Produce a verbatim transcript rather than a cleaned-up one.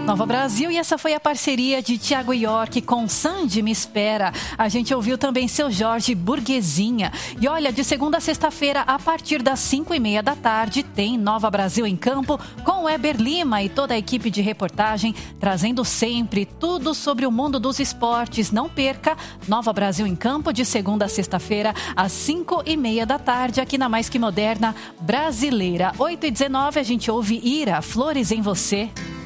Nova Brasil, e essa foi a parceria de Thiago York com Sandy Me Espera. A gente ouviu também Seu Jorge, Burguesinha. E olha, de segunda a sexta-feira, a partir das cinco e meia da tarde, tem Nova Brasil em Campo com o Eber Lima e toda a equipe de reportagem, trazendo sempre tudo sobre o mundo dos esportes. Não perca Nova Brasil em Campo, de segunda a sexta-feira, às cinco e meia da tarde, aqui na Mais Que Moderna Brasileira. oito e dezenove, a gente ouve Ira, Flores em Você.